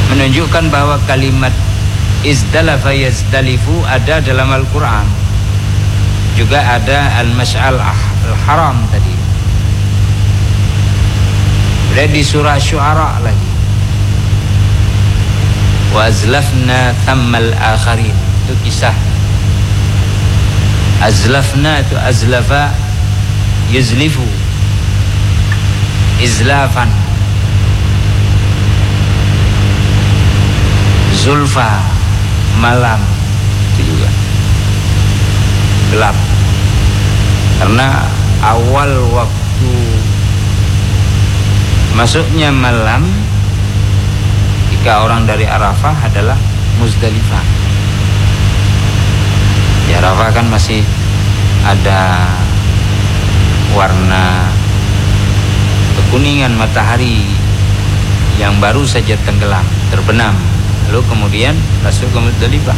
menunjukkan bahwa kalimat izdalafa yazdalifu ada dalam Al-Quran. Juga ada al-mash'al al-haram tadi. Ada di surah Syu'ara lagi. Wa azlafna thammal akharin. Itu kisah. Azlafna itu azlafa yuzlifu. Izlafan. Zulfa, malam, itu juga gelap. Karena awal waktu masuknya malam jika orang dari Arafah adalah Muzdalifah. Di Arafah kan masih ada warna kekuningan matahari yang baru saja tenggelam, terbenam. Lalu kemudian masuk ke Muzdalifah.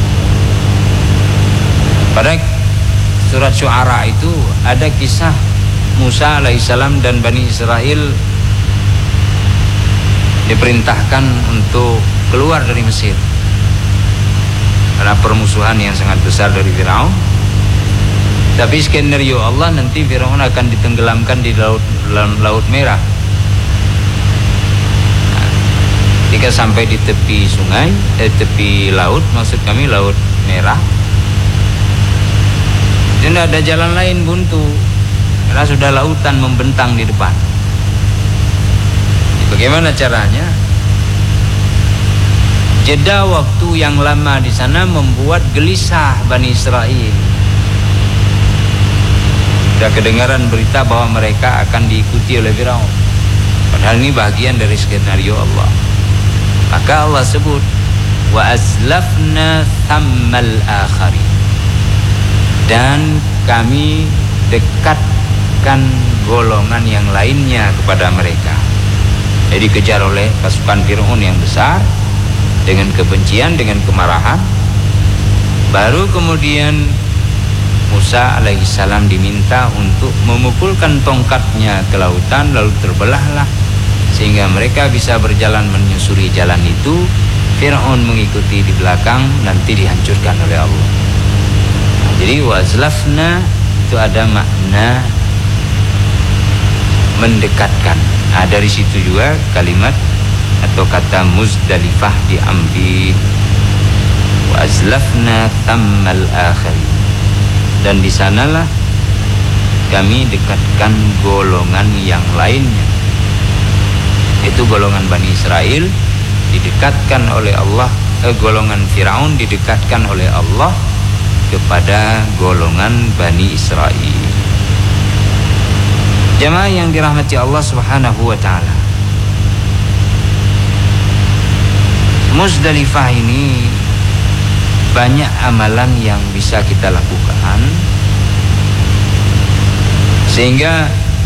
Pada surat Syu'ara itu ada kisah Musa alaihissalam dan Bani Israel diperintahkan untuk keluar dari Mesir karena permusuhan yang sangat besar dari Firaun. Tapi skenario Allah nanti Firaun akan ditenggelamkan di laut Merah. Jika sampai di tepi sungai, tepi laut, maksud kami laut Merah, tidak ada jalan lain, buntu, karena sudah lautan membentang di depan. Bagaimana caranya? Jeda waktu yang lama di sana membuat gelisah Bani Israel. Sudah kedengaran berita bahwa mereka akan diikuti oleh Firaun. Padahal ini bagian dari skenario Allah. Maka Allah sebut wa azlafna thammal akhari, dan kami dekatkan golongan yang lainnya kepada mereka. Jadi dikejar oleh pasukan Fir'aun yang besar dengan kebencian, dengan kemarahan. Baru kemudian Musa alaihissalam diminta untuk memukulkan tongkatnya ke lautan, lalu terbelahlah sehingga mereka bisa berjalan menyusuri jalan itu. Fir'aun mengikuti di belakang, nanti dihancurkan oleh Allah. Jadi wazlafna itu ada makna mendekatkan. Nah, dari situ juga kalimat atau kata Muzdalifah diambil. Wazlafna thammal akhari, dan di sanalah kami dekatkan golongan yang lainnya. Itu golongan Bani Israel didekatkan oleh Allah, golongan Firaun didekatkan oleh Allah kepada golongan Bani Israel. Jamaah yang dirahmati Allah Subhanahu wa taala. Muzdalifah ini banyak amalan yang bisa kita lakukan sehingga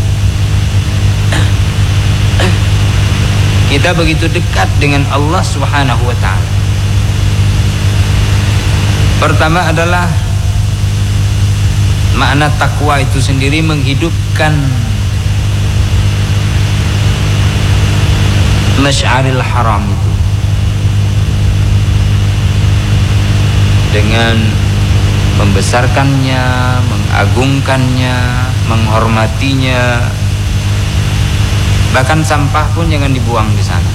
kita begitu dekat dengan Allah Subhanahu wa taala. Pertama adalah makna takwa itu sendiri menghidupkan Masy'aril Haram itu dengan membesarkannya, mengagungkannya, menghormatinya. Bahkan sampah pun jangan dibuang di sana.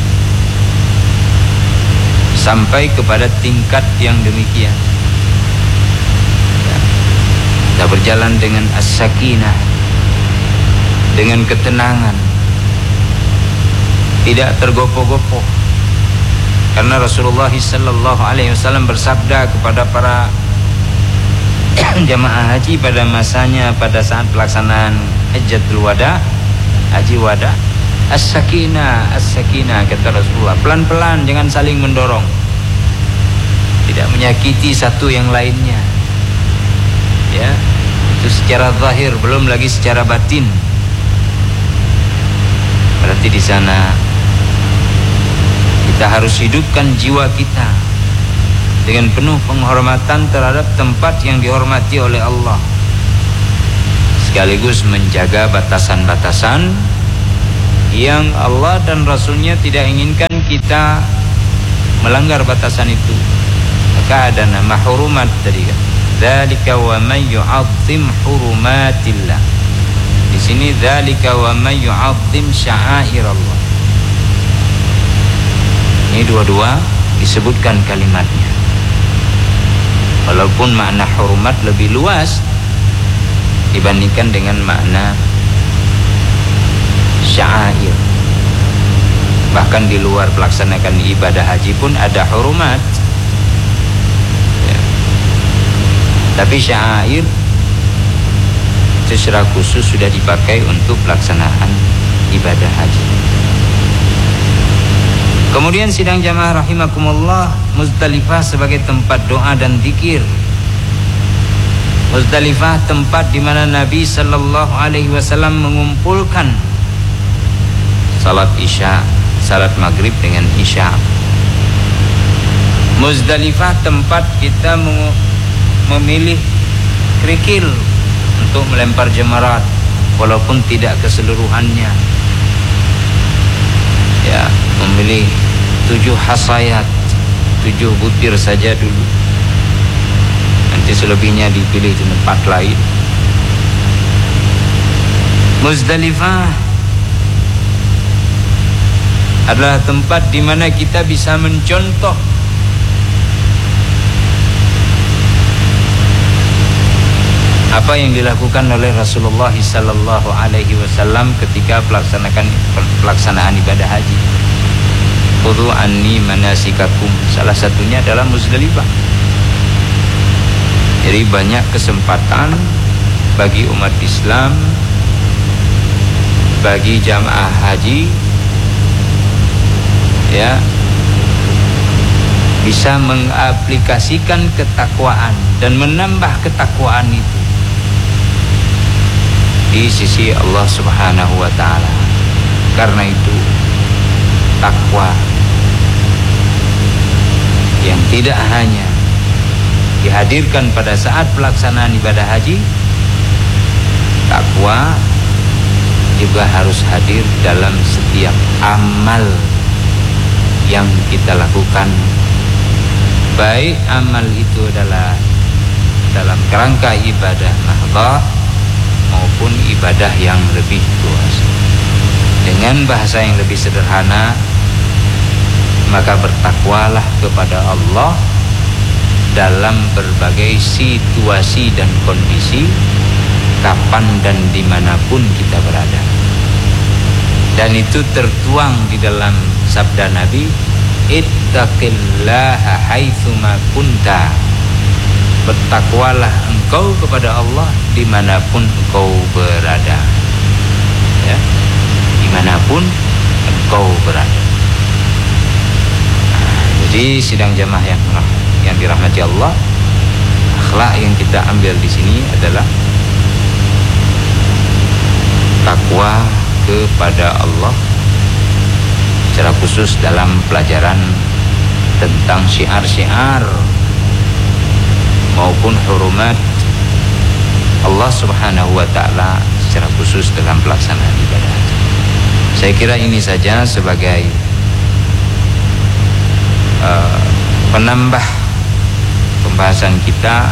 Sampai kepada tingkat yang demikian. Kita berjalan dengan as-sakinah, dengan ketenangan, tidak tergopoh-gopoh. Karena Rasulullah sallallahu alaihi wasallam bersabda kepada para jamaah haji pada masanya, pada saat pelaksanaan Hajjatul Wada, haji wada, as-sakinah, as-sakinah, kata Rasulullah, pelan-pelan, jangan saling mendorong, tidak menyakiti satu yang lainnya. Ya, itu secara zahir, belum lagi secara batin. Berarti di sana kita harus hidupkan jiwa kita dengan penuh penghormatan terhadap tempat yang dihormati oleh Allah, sekaligus menjaga batasan-batasan yang Allah dan Rasulnya tidak inginkan kita melanggar batasan itu, maka ada nama hurumat tadi kan. Dzalika wa man yu'azzim hurumatillah. Di sini dzalika wa man yu'azzim sya'airallah. Ini dua-dua disebutkan kalimatnya. Walaupun makna hurumat lebih luas dibandingkan dengan makna sya'air. Bahkan di luar pelaksanakan ibadah haji pun ada hurumat ya. Tapi sya'air secara khusus sudah dipakai untuk pelaksanaan ibadah haji. Kemudian sidang jamaah rahimakumullah, Muzdalifah sebagai tempat doa dan zikir. Muzdalifah tempat di mana Nabi sallallahu alaihi wasallam mengumpulkan salat isya, salat maghrib dengan isya. Muzdalifah tempat kita memilih kerikil untuk melempar jemarat, walaupun tidak keseluruhannya. Ya, memilih 7 hasayat, 7 butir saja dulu. Nanti selebihnya dipilih di tempat lain. Muzdalifah adalah tempat di mana kita bisa mencontoh apa yang dilakukan oleh Rasulullah sallallahu alaihi wasallam ketika pelaksanaan ibadah haji. Khudhu anni manasikakum. Salah satunya adalah Muzdalifah. Jadi banyak kesempatan bagi umat Islam, bagi jamaah haji ya, bisa mengaplikasikan ketakwaan dan menambah ketakwaan itu di sisi Allah Subhanahu wa taala. Karena itu takwa yang tidak hanya dihadirkan pada saat pelaksanaan ibadah haji, takwa juga harus hadir dalam setiap amal yang kita lakukan, baik amal itu adalah dalam kerangka ibadah mahdhah maupun ibadah yang lebih luas. Dengan bahasa yang lebih sederhana, maka bertakwalah kepada Allah dalam berbagai situasi dan kondisi, kapan dan dimanapun kita berada. Dan itu tertuang di dalam sabda Nabi, ittaqillaha haitsuma kunta. Bertakwalah engkau kepada Allah dimanapun engkau berada ya, dimanapun engkau berada. Jadi sidang jamaah yang dirahmati Allah, akhlak yang kita ambil di sini adalah takwa kepada Allah, secara khusus dalam pelajaran tentang syiar-syiar maupun hurumat Allah Subhanahu wa taala secara khusus dalam pelaksanaan ibadah. Saya kira ini saja sebagai penambah pembahasan kita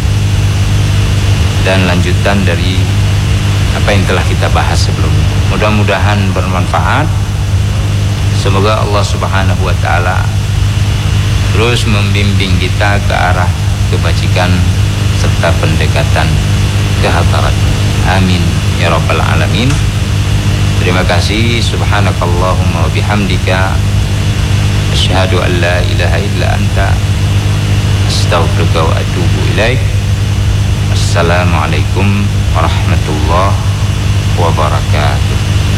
dan lanjutan dari apa yang telah kita bahas sebelumnya. Mudah-mudahan bermanfaat. Semoga Allah Subhanahu wa taala terus membimbing kita ke arah kebajikan serta pendekatan kehadirat. Amin ya rabbal alamin. Terima kasih. Subhanakallahumma wa bihamdika asyhadu an la ilaha illa anta astaghfiruka wa atubu ilaik. Assalamualaikum warahmatullahi wabarakatuh.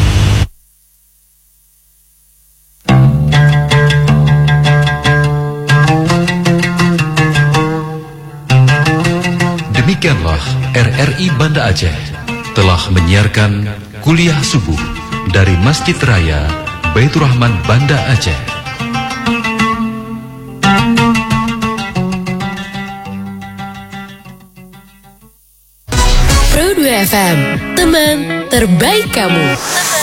Demikianlah RRI Banda Aceh telah menyiarkan kuliah subuh dari Masjid Raya Baitur Rahman Banda Aceh. Pro 2 FM, teman terbaik kamu.